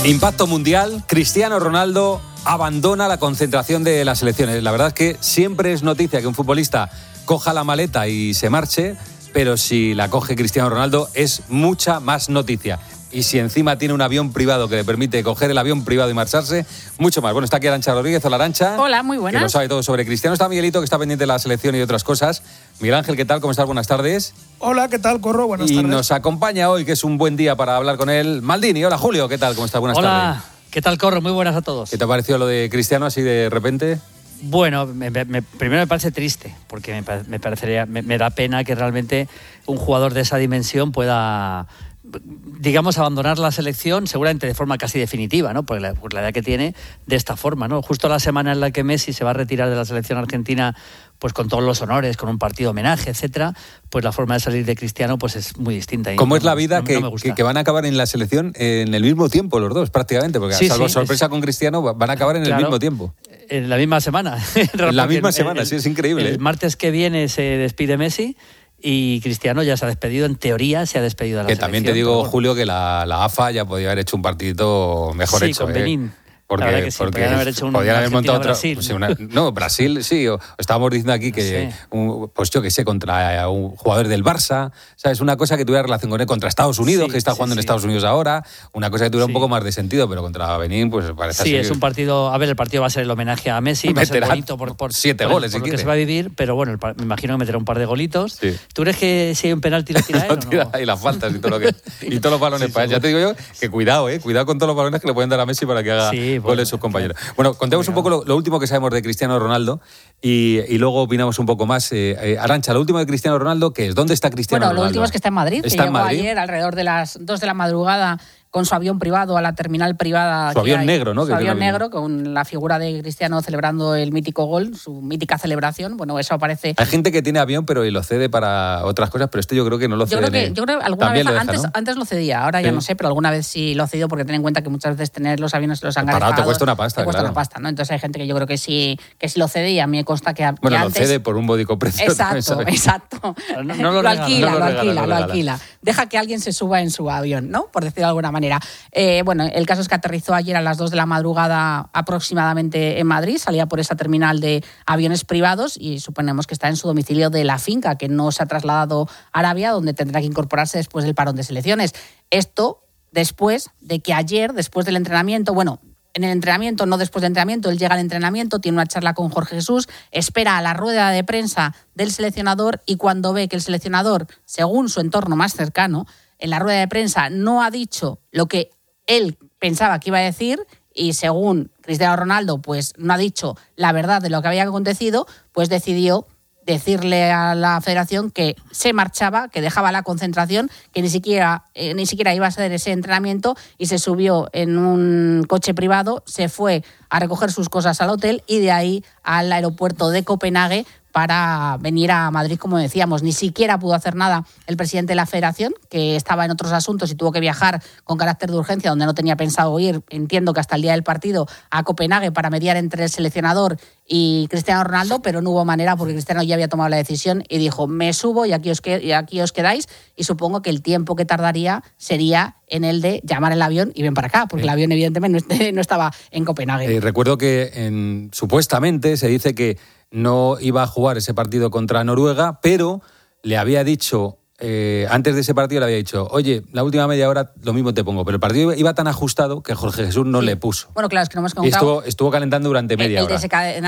Impacto mundial, Cristiano Ronaldo abandona la concentración de las selecciones. La verdad es que siempre es noticia que un futbolista coja la maleta y se marche, pero si la coge Cristiano Ronaldo es mucha más noticia. Y si encima tiene un avión privado que le permite coger el avión privado y marcharse, mucho más. Bueno, está aquí Arantxa Rodríguez. Hola, Arantxa. Hola, muy buenas. Que lo sabe todo sobre Cristiano. Está Miguelito, que está pendiente de la selección y de otras cosas. Miguel Ángel, ¿qué tal? ¿Cómo estás? Buenas tardes. Hola, ¿qué tal, Corro? Buenas tardes. Y nos acompaña hoy, que es un buen día para hablar con él, Maldini. Hola, Julio, ¿qué tal? ¿Cómo estás? Buenas tardes. Hola, ¿qué tal, Corro? Muy buenas a todos. ¿Qué te ha parecido lo de Cristiano así de repente? Bueno, primero me parece triste, porque me da pena que realmente un jugador de esa dimensión pueda, digamos, abandonar la selección, seguramente de forma casi definitiva, ¿no? Por la edad que tiene, de esta forma, ¿no? Justo la semana en la que Messi se va a retirar de la selección argentina, pues con todos los honores, con un partido homenaje, etcétera, pues la forma de salir de Cristiano pues es muy distinta. ¿Cómo es la vida que van a acabar en la selección en el mismo tiempo los dos, prácticamente? Porque salvo sorpresa con Cristiano, van a acabar en el mismo tiempo. En la misma semana. En la misma semana, sí, es increíble. El martes que viene se despide Messi. Y Cristiano ya se ha despedido, en teoría se ha despedido de la selección. Que también te digo, bueno, Julio, que la AFA ya podía haber hecho un partidito mejor hecho. Sí, con Benín. Porque podrían haber hecho podrían haber montado otra. Brasil. Brasil, sí. Estábamos diciendo aquí que, pues yo qué sé, contra un jugador del Barça, ¿sabes? Una cosa que tuviera relación con él, contra Estados Unidos, que está jugando en Estados Unidos ahora. Una cosa que tuviera un poco más de sentido, pero contra Benín, pues parece así. Sí, es un partido. A ver, el partido va a ser el homenaje a Messi. Va a ser bonito por 7 goles, por lo que se va a vivir, pero bueno, me imagino que meterá un par de golitos. Sí. ¿Tú crees que si hay un penalti lo tira él o no? Y las faltas y todo lo que. Y todos los balones para él. Ya te digo yo que cuidado con todos los balones que le pueden dar a Messi para que haga goles sus compañeros. Bueno, contemos un poco lo último que sabemos de Cristiano Ronaldo y luego opinamos un poco más. Arantxa, lo último de Cristiano Ronaldo, ¿qué es? ¿Dónde está Cristiano Ronaldo? Bueno, lo último es que está en Madrid, ¿Está que llegó ayer alrededor de las 2 de la madrugada con su avión privado a la terminal privada. Su avión negro, ¿no? Su avión negro, con la figura de Cristiano celebrando el mítico gol, su mítica celebración. Bueno, eso aparece. Hay gente que tiene avión, pero y lo cede para otras cosas, pero yo creo que no lo cede. Yo creo que alguna vez antes lo cedía, ahora ya no sé, pero alguna vez sí lo ha cedido, porque ten en cuenta que muchas veces tener los aviones los han ganado. Te cuesta una pasta, te cuesta una pasta, ¿no? Entonces hay gente que yo creo que sí lo cede, y a mí me consta que bueno, que lo cede por un módico precio. Exacto. No lo alquila. Deja que alguien se suba en su avión, ¿no? Por decirlo de alguna manera. Bueno, el caso es que aterrizó ayer a las 2 de la madrugada aproximadamente en Madrid, salía por esa terminal de aviones privados y suponemos que está en su domicilio de la finca, que no se ha trasladado a Arabia, donde tendrá que incorporarse después del parón de selecciones. Esto después de que ayer, después del entrenamiento, en el entrenamiento, no después del entrenamiento, él llega al entrenamiento, tiene una charla con Jorge Jesús, espera a la rueda de prensa del seleccionador, y cuando ve que el seleccionador, según su entorno más cercano, en la rueda de prensa no ha dicho lo que él pensaba que iba a decir, y según Cristiano Ronaldo, pues no ha dicho la verdad de lo que había acontecido, pues decidió decirle a la federación que se marchaba, que dejaba la concentración, que ni siquiera iba a hacer ese entrenamiento, y se subió en un coche privado, se fue a recoger sus cosas al hotel y de ahí al aeropuerto de Copenhague para venir a Madrid, como decíamos. Ni siquiera pudo hacer nada el presidente de la federación, que estaba en otros asuntos y tuvo que viajar con carácter de urgencia, donde no tenía pensado ir, entiendo que hasta el día del partido, a Copenhague para mediar entre el seleccionador y Cristiano Ronaldo, pero no hubo manera, porque Cristiano ya había tomado la decisión y dijo: me subo y aquí os quedáis, y supongo que el tiempo que tardaría sería en el de llamar el avión y ven para acá, porque el avión evidentemente no estaba en Copenhague. Recuerdo que supuestamente se dice que no iba a jugar ese partido contra Noruega, pero le había dicho, antes de ese partido le había dicho: oye, la última media hora lo mismo te pongo, pero el partido iba tan ajustado que Jorge Jesús no le puso. Bueno, claro, es que no hemos contado. Y estuvo calentando durante media hora.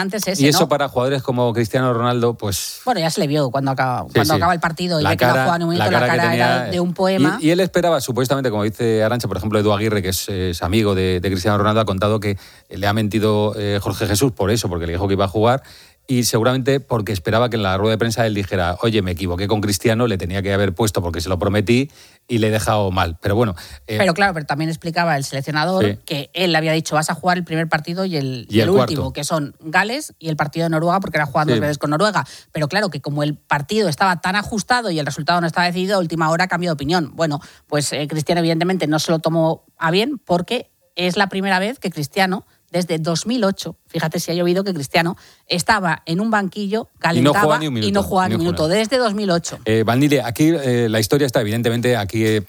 Y eso, ¿no? Para jugadores como Cristiano Ronaldo, pues... Bueno, ya se le vio cuando acaba el partido y ve que no juega ni un minuto, la cara era de un poema. Y él esperaba, supuestamente, como dice Arantxa, por ejemplo, Edu Aguirre, que es amigo de Cristiano Ronaldo, ha contado que le ha mentido Jorge Jesús por eso, porque le dijo que iba a jugar. Y seguramente porque esperaba que en la rueda de prensa él dijera: oye, me equivoqué con Cristiano, le tenía que haber puesto porque se lo prometí y le he dejado mal. Pero bueno... pero también explicaba el seleccionador que él le había dicho: vas a jugar el primer partido y el último, que son Gales y el partido de Noruega, porque era jugar 2 veces con Noruega. Pero claro, que como el partido estaba tan ajustado y el resultado no estaba decidido, a última hora cambió de opinión. Bueno, pues Cristiano evidentemente no se lo tomó a bien, porque es la primera vez que Cristiano, desde 2008, fíjate si ha llovido, que Cristiano estaba en un banquillo, calentaba y no jugaba ni un minuto. Desde 2008. Vandile, aquí la historia está, evidentemente, aquí